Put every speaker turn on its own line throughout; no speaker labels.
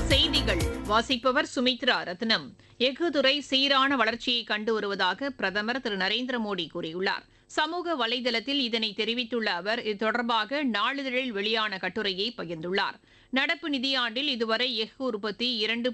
செய்திகள் வாசிப்பவர் சுமித்ரா ரத்னம். எஃகு துறை சீரான வளர்ச்சியை கண்டு வருவதாக பிரதமர் திரு நரேந்திர மோடி கூறியுள்ளார். சமூக வலைதளத்தில் இதனை தெரிவித்துள்ள அவர், இது தொடர்பாக நாளிதழில் வெளியான கட்டுரையை பகிர்ந்துள்ளார். நடப்பு நிதியாண்டில் இதுவரை எஃகு உற்பத்தி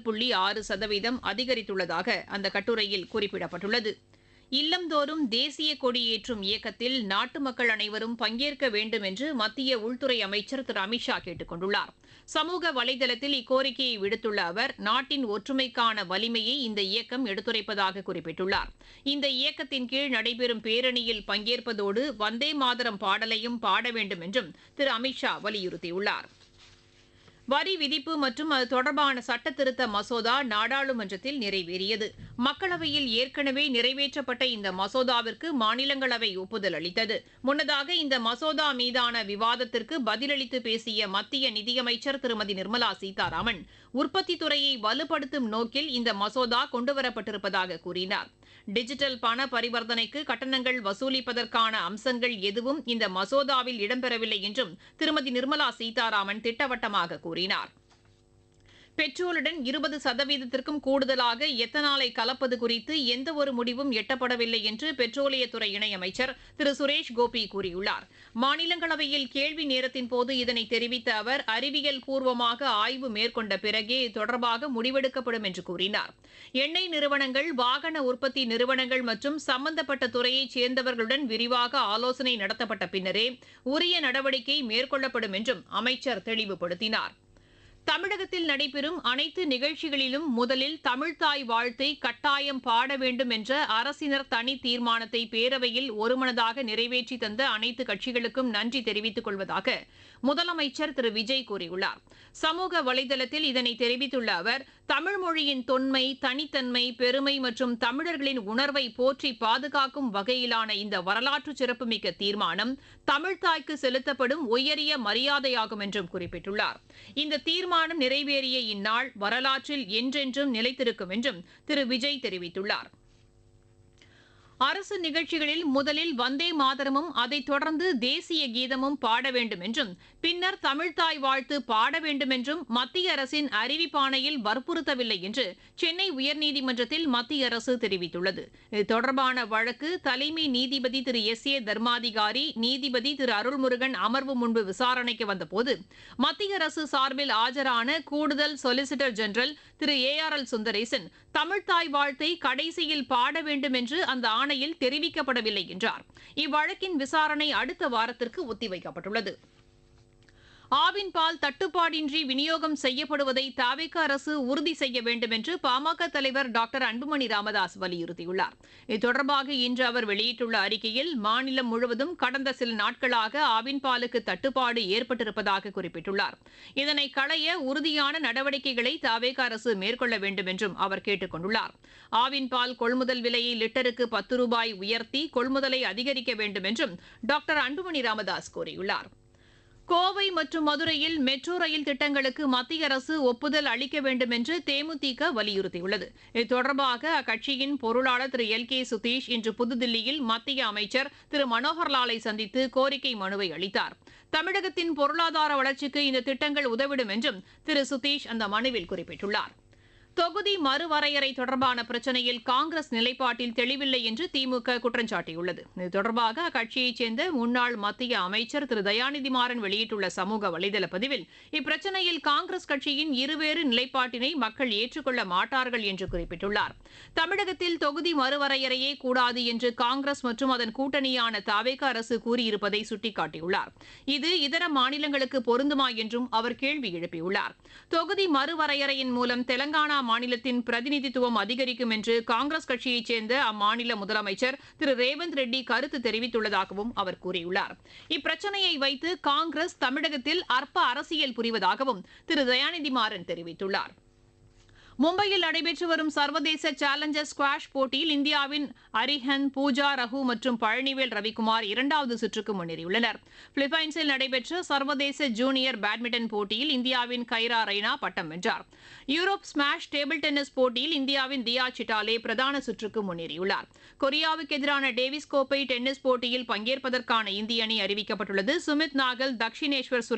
2.6% அதிகரித்துள்ளதாக அந்த கட்டுரையில் குறிப்பிடப்பட்டுள்ளது. இல்லந்தோறும் தேசிய கொடியேற்றும் இயக்கத்தில் நாட்டு மக்கள் அனைவரும் பங்கேற்க வேண்டும் என்று மத்திய உள்துறை அமைச்சர் திரு அமித்ஷா கேட்டுக் கொண்டுள்ளார். சமூக வலைதளத்தில் இக்கோரிக்கையை விடுத்துள்ள அவர், நாட்டின் ஒற்றுமைக்கான வலிமையை இந்த இயக்கம் எடுத்துரைப்பதாக குறிப்பிட்டுள்ளார். இந்த இயக்கத்தின் கீழ் நடைபெறும் பேரணியில் பங்கேற்பதோடு வந்தே மாதரம் பாடலையும் பாட வேண்டும் என்றும் திரு அமித்ஷா வலியுறுத்தியுள்ளார். வரி விதிப்பு மற்றும் அது தொடர்பான சட்ட திருத்த மசோதா நாடாளுமன்றத்தில் நிறைவேறியது. மக்களவையில் ஏற்கனவே நிறைவேற்றப்பட்ட இந்த மசோதாவிற்கு மாநிலங்களவை ஒப்புதல் அளித்தது. முன்னதாக இந்த மசோதா மீதான விவாதத்திற்கு பதிலளித்து பேசிய மத்திய நிதியமைச்சர் திருமதி நிர்மலா சீதாராமன், உற்பத்தி துறையை வலுப்படுத்தும் நோக்கில் இந்த மசோதா கொண்டுவரப்பட்டிருப்பதாக கூறினார். டிஜிட்டல் பண பரிவர்த்தனைக்கு கட்டணங்கள் வசூலிப்பதற்கான அம்சங்கள் எதுவும் இந்த மசோதாவில் இடம்பெறவில்லை என்றும் திருமதி நிர்மலா சீதாராமன் திட்டவட்டமாக கூறினார். பெட்ரோலுடன் 20% கூடுதலாக எத்தனாலை கலப்பது குறித்து எந்தவொரு முடிவும் எட்டப்படவில்லை என்று பெட்ரோலியத்துறை இணையமைச்சர் திரு சுரேஷ் கோபி கூறியுள்ளார். மாநிலங்களவையில் கேள்வி நேரத்தின் போது இதனை தெரிவித்த அவர், அறிவியல் பூர்வமாக ஆய்வு மேற்கொண்ட பிறகே இது தொடர்பாக முடிவெடுக்கப்படும் என்று கூறினார். எண்ணெய் நிறுவனங்கள், வாகன உற்பத்தி நிறுவனங்கள் மற்றும் சம்பந்தப்பட்ட துறையைச் சேர்ந்தவர்களுடன் விரிவாக ஆலோசனை நடத்தப்பட்ட பின்னரே உரிய நடவடிக்கை மேற்கொள்ளப்படும் என்றும் அமைச்சர் தெளிவுபடுத்தினார். தமிழகத்தில் நடைபெறும் அனைத்து நிகழ்ச்சிகளிலும் முதலில் தமிழ்த்தாய் வாழ்த்தை கட்டாயம் பாட வேண்டும் என்ற அரசினர் தனி தீர்மானத்தை பேரவையில் ஒருமனதாக நிறைவேற்றி தந்த அனைத்து கட்சிகளுக்கும் நன்றி தெரிவித்துக் கொள்வதாக முதலமைச்சர் திரு விஜய் கூறியுள்ளார். சமூக வலைதளத்தில் இதனை தெரிவித்துள்ள அவர், தமிழ் மொழியின் தொன்மை, தனித்தன்மை, பெருமை மற்றும் தமிழர்களின் உணர்வை போற்றி பாதுகாக்கும் வகையிலான இந்த வரலாற்று சிறப்புமிக்க தீர்மானம் தமிழ்த்தாய்க்கு செலுத்தப்படும் உயரிய மரியாதையாகும் என்றும் குறிப்பிட்டுள்ளார். இந்த தீர்மானம் நிறைவேறிய இந்நாள் வரலாற்றில் என்றென்றும் நிலைத்திருக்கும் என்றும் திரு விஜய் தெரிவித்துள்ளார். அரசு நிகழ்ச்சிகளில் முதலில் வந்தே மாதரமும் அதைத் தொடர்ந்து தேசிய கீதமும் பாட வேண்டும் என்றும் பின்னர் தமிழ்த்தாய் வாழ்த்து பாட வேண்டும் என்றும் மத்திய அரசின் அறிவிப்பாணையில் வற்புறுத்தவில்லை என்று சென்னை உயர்நீதிமன்றத்தில் மத்திய அரசு தெரிவித்துள்ளது. இது தொடர்பான வழக்கு தலைமை நீதிபதி திரு எஸ்.ஏ. தர்மாதிகாரி, நீதிபதி திரு அருள்முருகன் அமர்வு முன்பு விசாரணைக்கு வந்தபோது மத்திய அரசு சார்பில் ஆஜரான கூடுதல் சொலிசிட்டர் ஜெனரல் திரு ஏ.ஆர்.எல். சுந்தரேசன், தமிழ்த்தாய் வாழ்த்தை கடைசியில் பாட வேண்டும் என்று அந்த ஆணையில் தெரிவிக்கப்படவில்லை என்றார். இவ்வழக்கின் விசாரணை அடுத்த வாரத்திற்கு ஒத்திவைக்கப்பட்டுள்ளது. ஆவின் பால் தட்டுப்பாடின்றி விநியோகம் செய்யப்படுவதை தவிக அரசு உறுதி செய்ய வேண்டும் என்று பாமக தலைவர் டாக்டர் அன்புமணி ராமதாஸ் வலியுறுத்தியுள்ளார். இது தொடர்பாக இன்று அவர் வெளியிட்டுள்ள அறிக்கையில், மாநிலம் முழுவதும் கடந்த சில நாட்களாக ஆவின் பாலுக்கு தட்டுப்பாடு ஏற்பட்டிருப்பதாக குறிப்பிட்டுள்ளார். இதனை களைய உறுதியான நடவடிக்கைகளை தவிக அரசு மேற்கொள்ள வேண்டும் என்றும் அவர் கேட்டுக் கொண்டுள்ளார். ஆவின் பால் கொள்முதல் விலையை லிட்டருக்கு 10 ரூபாய் உயர்த்தி கொள்முதலை அதிகரிக்க வேண்டும் என்றும் டாக்டர் அன்புமணி ராமதாஸ் கூறியுள்ளார். கோவை மற்றும் மதுரையில் மெட்ரோ ரயில் திட்டங்களுக்கு மத்திய அரசு ஒப்புதல் அளிக்க வேண்டும் என்று தேமுதிக வலியுறுத்தியுள்ளது. இது தொடர்பாக அக்கட்சியின் பொருளாளர் திரு எல்.கே. சுதீஷ் இன்று புதுதில்லியில் மத்திய அமைச்சர் திரு மனோகர்லாலை சந்தித்து கோரிக்கை மனுவை அளித்தார். தமிழகத்தின் பொருளாதார வளர்ச்சிக்கு இந்த திட்டங்கள் உதவிடும் என்றும் திரு சுதீஷ் அந்த மனுவில் குறிப்பிட்டுள்ளார். தொகுதி மறுவரையறை தொடர்பான பிரச்சினையில் காங்கிரஸ் நிலைப்பாட்டில் தெளிவில்லை என்று திமுக குற்றம் சாட்டியுள்ளது. இது தொடர்பாக அக்கட்சியைச் சேர்ந்த முன்னாள் மத்திய அமைச்சர் திரு தயாநிதி மாறன் வெளியிட்டுள்ள சமூக வலைதள பதிவில், இப்பிரச்சினையில் காங்கிரஸ் கட்சியின் இருவேறு நிலைப்பாட்டினை மக்கள் ஏற்றுக்கொள்ள மாட்டார்கள் என்று குறிப்பிட்டுள்ளார். தமிழகத்தில் தொகுதி மறுவரையறையே கூடாது என்று காங்கிரஸ் மற்றும் அதன் கூட்டணியான தவிக அரசு கூறியிருப்பதை சுட்டிக்காட்டியுள்ளார். இது இதர மாநிலங்களுக்கு பொருந்துமா என்றும் அவர் கேள்வி எழுப்பியுள்ளார். தொகுதி மறுவரையறையின் மூலம் தெலங்கானா மாநிலத்தின் பிரதிநிதித்துவம் அதிகரிக்கும் என்று காங்கிரஸ் கட்சியைச் சேர்ந்த அம்மாநில முதலமைச்சர் திரு ரேவந்த் ரெட்டி கருத்து தெரிவித்துள்ளதாகவும் அவர் கூறியுள்ளார். இப்பிரச்சனையை வைத்து காங்கிரஸ் தமிழகத்தில் அற்ப அரசியல் புரிவதாகவும் திரு தயாநிதி மாறன் தெரிவித்துள்ளார். மும்பையில் நடைபெற்று வரும் சர்வதேச சேலஞ்சர் ஸ்குவாஷ் போட்டியில் இந்தியாவின் அரிஹன், பூஜா ரகு மற்றும் பழனிவேல் ரவிக்குமார் 2வது சுற்றுக்கு முன்னேறியுள்ளனர். பிலிப்பைன்ஸில் நடைபெற்ற சர்வதேச ஜூனியர் பேட்மிண்டன் போட்டியில் இந்தியாவின் கைரா ரெய்னா பட்டம் வென்றார். யூரோப் ஸ்மாஷ் டேபிள் டென்னிஸ் போட்டியில் இந்தியாவின் தியா சிட்டாலே பிரதான சுற்றுக்கு முன்னேறியுள்ளார். கொரியாவுக்கு எதிரான டேவிஸ் கோப்பை டென்னிஸ் போட்டியில் பங்கேற்பதற்கான இந்திய அணி அறிவிக்கப்பட்டுள்ளது. சுமித் நாகல், தக்ஷினேஸ்வர்